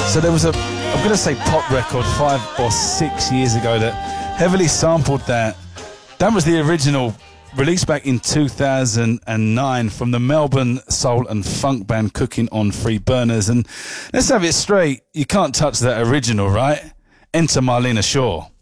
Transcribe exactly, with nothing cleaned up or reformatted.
So there was a, I'm going to say pop record five or six years ago that heavily sampled that. That was the original, released back in two thousand nine from the Melbourne soul and funk band Cooking on Three Burners. And let's have it straight, you can't touch that original, right? Enter Marlena Shaw.